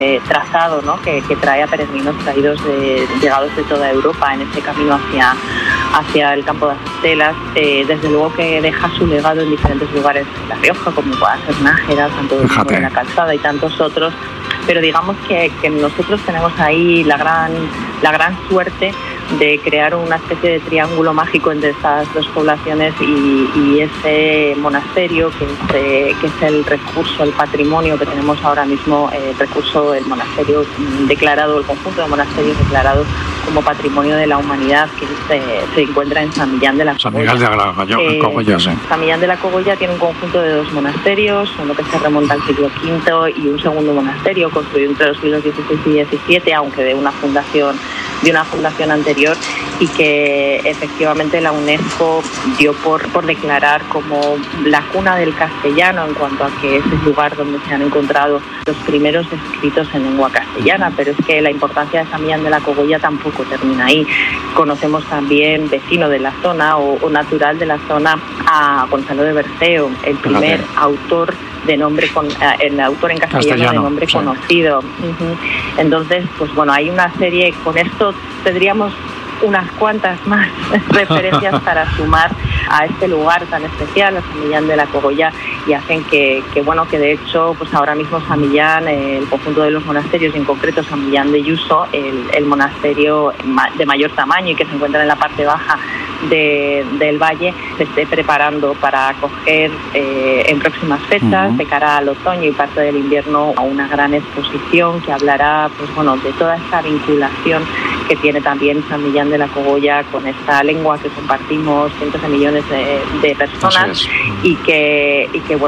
trazado, ¿no? que trae a peregrinos llegados de toda Europa en este camino hacia el campo de las Estelas. Desde luego que deja su legado en diferentes lugares de La Rioja, como pueda ser Nájera, Santo Domingo de la Calzada y tantos otros, pero digamos que nosotros tenemos ahí la gran suerte de crear una especie de triángulo mágico entre estas dos poblaciones y ese monasterio que es el recurso, el patrimonio que tenemos ahora mismo, el monasterio declarado, el conjunto de monasterios declarado como patrimonio de la humanidad, que se encuentra en San Millán de la Cogolla. San Miguel de la Cogolla, sí. San Millán de la Cogolla tiene un conjunto de 2 monasterios, uno que se remonta al siglo V y un segundo monasterio construido entre los siglos XVI y XVII, aunque de una fundación anterior, y que efectivamente la UNESCO dio por declarar como la cuna del castellano, en cuanto a que es el lugar donde se han encontrado los primeros escritos en lengua castellana. Pero es que la importancia de San Millán de la Cogolla tampoco termina ahí. Conocemos también, vecino de la zona o natural de la zona, a Gonzalo de Berceo, el primer autor de nombre el autor en castellano de nombre conocido. Entonces, pues bueno, hay una serie, con esto tendríamos unas cuantas más referencias para sumar a este lugar tan especial, a San Millán de la Cogolla, y hacen que de hecho, pues ahora mismo San Millán, el conjunto de los monasterios, y en concreto San Millán de Yuso, el monasterio de mayor tamaño y que se encuentra en la parte baja del valle, se esté preparando para acoger en próximas fechas, de cara al otoño y parte del invierno, a una gran exposición que hablará de toda esta vinculación que tiene también San Millán de la Cogolla con esta lengua que compartimos cientos de millones de personas, y que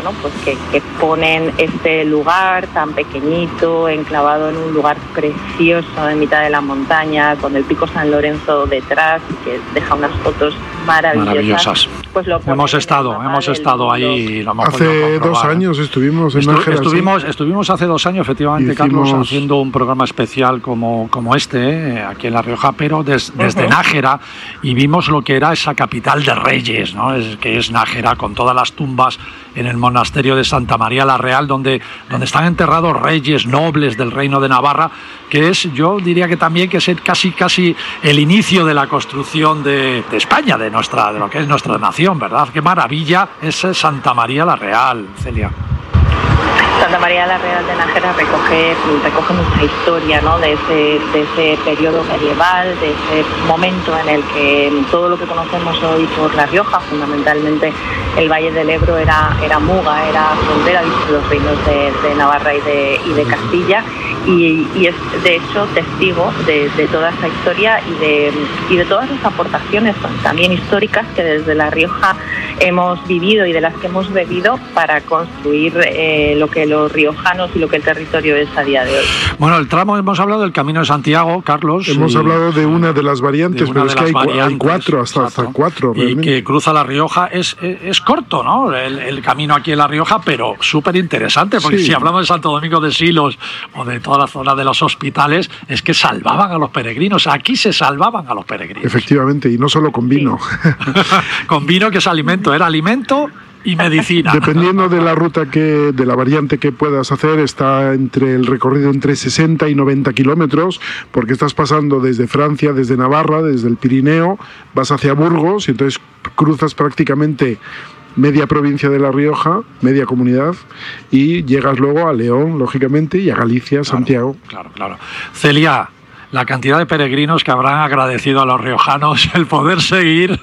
ponen este lugar tan pequeñito, enclavado en un lugar precioso en mitad de la montaña, con el pico San Lorenzo detrás, que deja unas fotos maravillosas. Pues hemos estado ahí. Hace 2 años estuvimos en Nájera. Estuvimos hace 2 años, efectivamente, Carlos, haciendo un programa especial como este, aquí en La Rioja, pero desde Nájera, y vimos lo que era esa capital de reyes, ¿no? Que es Nájera, con todas las tumbas en el monasterio de Santa María la Real, donde están enterrados reyes nobles del reino de Navarra, que yo diría que también que es casi el inicio de la construcción de España, de lo que es nuestra nación, ¿verdad? Qué maravilla es Santa María la Real, Celia. Santa María la Real de Nájera recoge mucha historia, ¿no? de ese periodo medieval, de ese momento en el que todo lo que conocemos hoy por La Rioja, fundamentalmente el Valle del Ebro, era muga, era frontera de los reinos de Navarra y de Castilla, y es de hecho testigo de toda esa historia y de todas las aportaciones también históricas que desde La Rioja hemos vivido y de las que hemos bebido para construir lo que los riojanos y lo que el territorio es a día de hoy. Bueno, el tramo, hemos hablado del Camino de Santiago, Carlos. Hemos hablado de una de las variantes, pero es que hay 4, hasta 4. Y que cruza La Rioja. Es corto, ¿no? El camino aquí en La Rioja, pero súper interesante, porque si hablamos de Santo Domingo de Silos o de toda la zona de los hospitales, es que salvaban a los peregrinos. Aquí se salvaban a los peregrinos. Efectivamente, y no solo con vino. Con vino, que es alimento, era alimento y medicina. Dependiendo de la ruta de la variante que puedas hacer, está el recorrido entre 60 y 90 kilómetros, porque estás pasando desde Francia, desde Navarra, desde el Pirineo, vas hacia Burgos, y entonces cruzas prácticamente media provincia de La Rioja, media comunidad, y llegas luego a León, lógicamente, y a Galicia, Santiago. Claro. Celia, la cantidad de peregrinos que habrán agradecido a los riojanos el poder seguir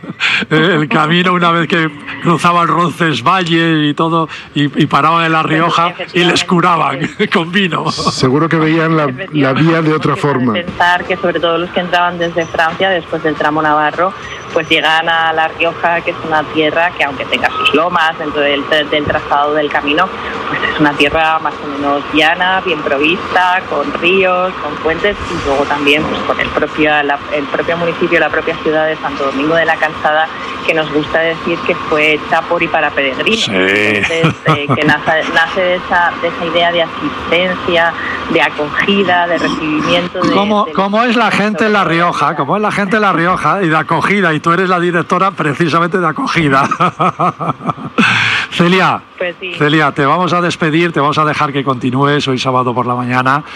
el camino una vez que cruzaban Roncesvalles y todo, y paraban en La Rioja y les curaban con vino. Seguro que veían la vía de otra forma. Pensar que sobre todo los que entraban desde Francia, después del tramo navarro, pues llegan a La Rioja, que es una tierra que, aunque tenga sus lomas dentro del trazado del camino, pues es una tierra más o menos llana, bien provista, con ríos, con fuentes, y luego también pues con el propio municipio, la propia ciudad de Santo Domingo de la Calzada, que nos gusta decir que fue hecha por y para peregrinos. Sí. Entonces, que nace de esa idea de asistencia, de acogida, de recibimiento. ¿Cómo es la gente en La Rioja? ¿Cómo es la gente en La Rioja? Y de acogida, y tú eres la directora precisamente de acogida. Celia, pues sí. Celia, te vamos a despedir, te vamos a dejar que continúes hoy sábado por la mañana.